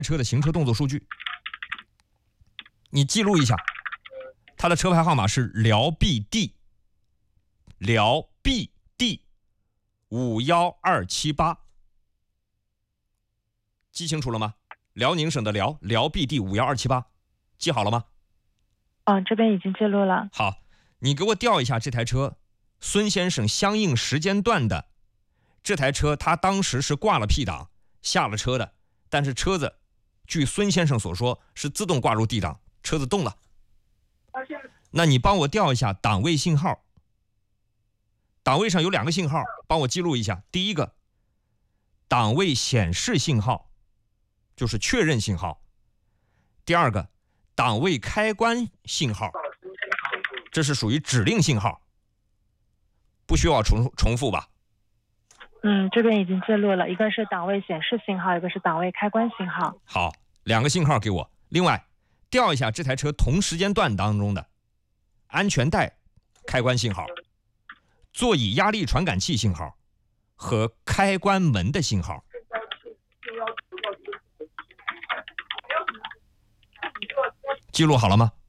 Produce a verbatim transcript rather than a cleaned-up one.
车的行车动作数据，你记录一下。它的车牌号码是辽 B D， 辽 B D 五一二七八，记清楚了吗？辽宁省的辽，辽 B D 五一二七八，记好了吗？ 嗯，这边已经记录了。 好，你给我调一下这台车孙先生相应时间段的这台车，他当时是挂了 P 档下了车的，但是车子据孙先生所说是自动挂入 D 档，车子动了。那你帮我调一下档位信号，档位上有两个信号，帮我记录一下。第一个，档位显示信号，就是确认信号；第二个，档位开关信号，这是属于指令信号，不需要重重复吧？ 嗯，这边已经记录了，一个是档位显示信号，一个是档位开关信号。 好，两个信号给我。另外，调一下这台车同时间段当中的安全带开关信号、座椅压力传感器信号和开关门的信号。记录好了吗？